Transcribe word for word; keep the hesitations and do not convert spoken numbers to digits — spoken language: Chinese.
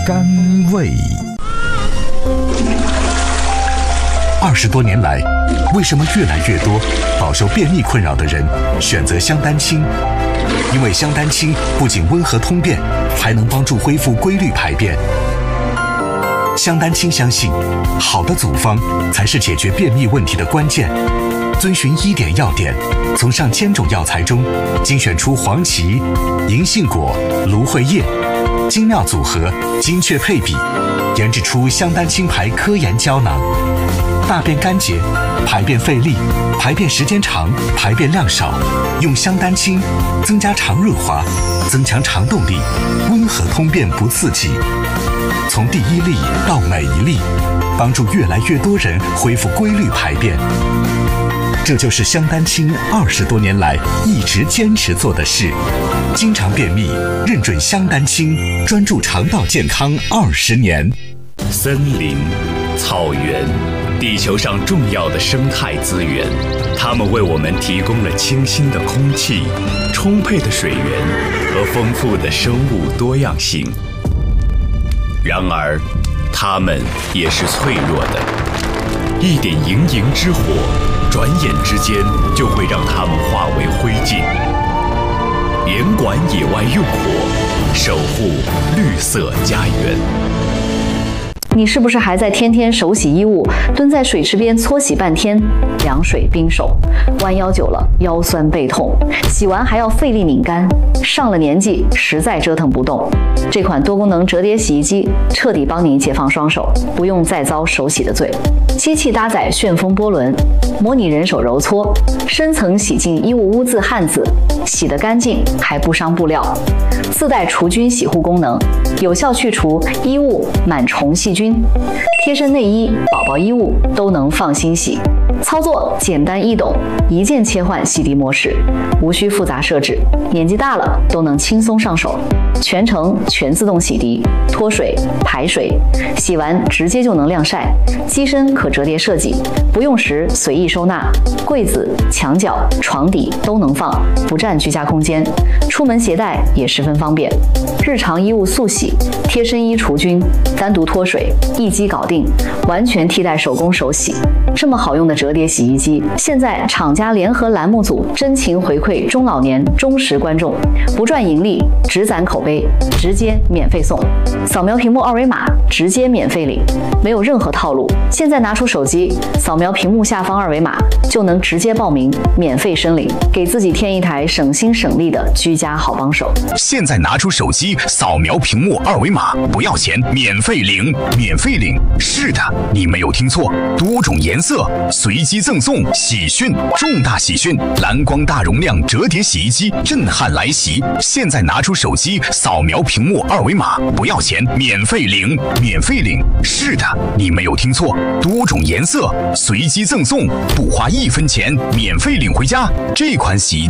甘味。二十多年来，为什么越来越多饱受便秘困扰的人选择香丹清？因为香丹清不仅温和通便，还能帮助恢复规律排便。香丹清相信，好的组方才是解决便秘问题的关键。遵循医典药典，从上千种药材中精选出黄芪、银杏果、芦荟叶，精妙组合，精确配比，研制出香丹清牌科研胶囊。大便干结、排便费力、排便时间长、排便量少，用香丹清增加肠润滑，增强肠动力，温和通便不刺激。从第一粒到每一粒，帮助越来越多人恢复规律排便。这就是香丹清二十多年来一直坚持做的事。经常便秘，认准香丹清，专注肠道健康二十年。 森林、草原，地球上重要的生态资源，它们为我们提供了清新的空气、充沛的水源和丰富的生物多样性。然而，它们也是脆弱的，一点营营之火，转眼之间就会让它们化为灰烬。严管野外用火，守护绿色家园。 你是不是还在天天手洗衣物，蹲在水池边搓洗半天，凉水冰手，弯腰久了腰酸背痛，洗完还要费力拧干，上了年纪实在折腾不动。这款多功能折叠洗衣机彻底帮你解放双手，不用再遭手洗的罪。机器搭载旋风波轮，模拟人手揉搓，深层洗净衣物污渍汗渍，洗得干净还不伤布料。自带除菌洗护功能，有效去除衣物螨虫细菌。贴身内衣、宝宝衣物都能放心洗。操作简单易懂，一键切换洗涤模式，无需复杂设置，年纪大了都能轻松上手。全程全自动洗涤、脱水、排水，洗完直接就能晾晒。机身可折叠设计，不用时随意收纳，柜子、墙角、床底都能放，不占居家空间。出门携带也十分方便。日常衣物速洗、贴身衣除菌、单独脱水，一机搞定，完全替代手工手洗。这么好用的折叠洗衣机，现在厂家联合栏目组真情回馈中老年忠实观众，不赚盈利，只攒口碑，直接免费送。扫描屏幕二维码，直接免费领，没有任何套路。现在拿出手机，扫描屏幕下方二维码，就能直接报名，免费申领，给自己添一台省心省力的居家好帮手。 现在拿出手机，扫描屏幕二维码，不要钱，免费领，免费领。是的，你没有听错，多种颜色，随机赠送喜讯，重大喜讯！蓝光大容量折叠洗衣机震撼来袭！现在拿出手机，扫描屏幕二维码，不要钱，免费领，免费领。是的，你没有听错，多种颜色，随机赠送，不花一分钱，免费领回家。这款洗衣机